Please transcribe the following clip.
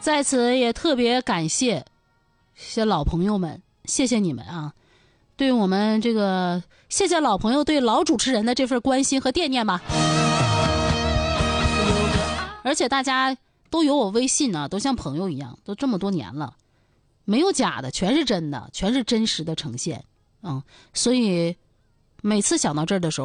在此也特别感谢这些老朋友们，谢谢你们啊！对我们这个，谢谢老朋友对老主持人的这份关心和惦念吧。而且大家都有我微信呢，都像朋友一样，都这么多年了，没有假的，全是真的，全是真实的呈现。所以每次想到这儿的时候，